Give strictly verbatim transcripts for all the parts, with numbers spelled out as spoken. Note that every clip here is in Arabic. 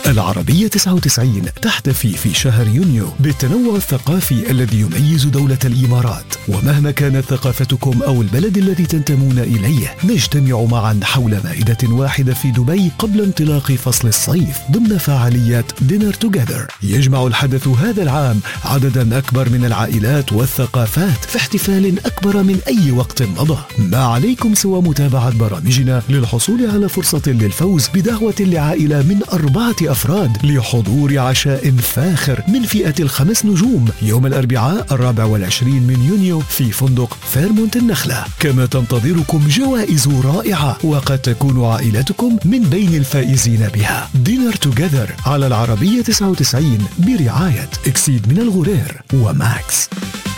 العربية تسعة وتسعين تحتفي في شهر يونيو بالتنوع الثقافي الذي يميز دولة الإمارات، ومهما كانت ثقافتكم أو البلد الذي تنتمون إليه نجتمع معا حول مائدة واحدة في دبي قبل انطلاق فصل الصيف ضمن فعاليات دينر توجذر. يجمع الحدث هذا العام عددا أكبر من العائلات والثقافات في احتفال أكبر من أي وقت مضى. ما عليكم سوى متابعة برامجنا للحصول على فرصة للفوز بدعوة لعائلة من أربعة أفراد لحضور عشاء فاخر من فئة الخمس نجوم يوم الأربعاء الرابع والعشرين من يونيو في فندق فيرمونت النخلة. كما تنتظركم جوائز رائعة وقد تكون عائلتكم من بين الفائزين بها. دينر توجذر على العربية تسعة وتسعين برعاية اكسيد من الغرير وماكس.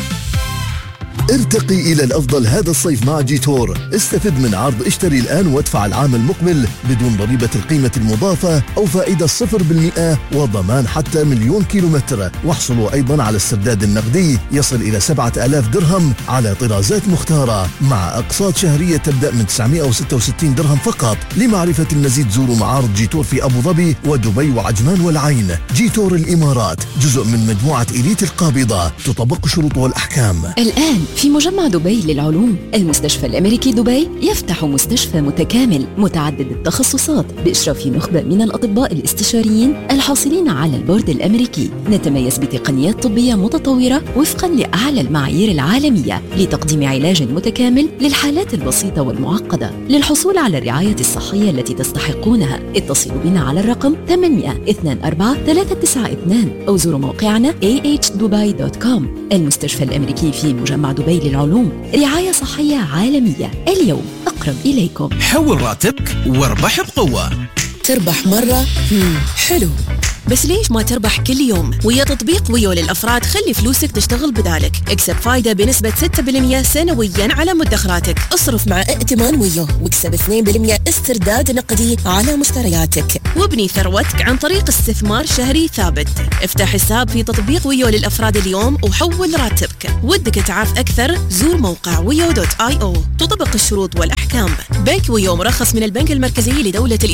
ارتقي إلى الأفضل هذا الصيف مع جيتور. استفد من عرض اشتري الآن وادفع العام المقبل بدون ضريبة القيمة المضافة أو فائدة صفر بالمئة وضمان حتى مليون كيلومتر. واحصلوا أيضا على السداد النقدي يصل إلى سبعة آلاف درهم على طرازات مختارة مع أقساط شهرية تبدأ من تسعمائة وستة وستين درهم فقط. لمعرفة المزيد زوروا معارض جيتور في أبو ظبي ودبي وعجمان والعين. جيتور الإمارات جزء من مجموعة إليت القابضة، تطبق شروط والأحكام. الآن في مجمع دبي للعلوم، المستشفى الأمريكي دبي يفتح مستشفى متكامل متعدد التخصصات بإشراف نخبة من الأطباء الاستشاريين الحاصلين على البورد الأمريكي. نتميز بتقنيات طبية متطورة وفقا لأعلى المعايير العالمية لتقديم علاج متكامل للحالات البسيطة والمعقدة. للحصول على الرعاية الصحية التي تستحقونها اتصلوا بنا على الرقم ثمانية اثنين أربعة ثلاثة تسعة اثنين أو زوروا موقعنا إيه إتش دبي دوت كوم. المستشفى الأمريكي في مجمع دبي للعلوم، رعاية صحية عالمية اليوم أقرب إليكم. حول راتبك واربح بقوة. تربح مرة؟ مم. حلو، بس ليش ما تربح كل يوم؟ ويا تطبيق ويو للأفراد خلي فلوسك تشتغل بدالك. اكسب فايدة بنسبة ستة بالمئة سنويا على مدخراتك. اصرف مع ائتمان ويو واكسب اثنين بالمئة استرداد نقدي على مشترياتك. وابني ثروتك عن طريق استثمار شهري ثابت. افتح حساب في تطبيق ويو للأفراد اليوم وحول راتبك. ودك تعرف أكثر؟ زور موقع ويو دوت آي أو. تطبق الشروط والأحكام. بنك ويو مرخص من البنك المركزي لدولة